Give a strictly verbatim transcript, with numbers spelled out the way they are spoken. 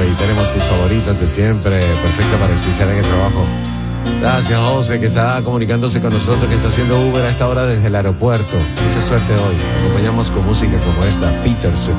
y tenemos tus favoritas de siempre, perfecta para escuchar en el trabajo. Gracias, José, que está comunicándose con nosotros, que está haciendo Uber a esta hora desde el aeropuerto. Mucha suerte hoy. Te acompañamos con música como esta, Peter Cetera.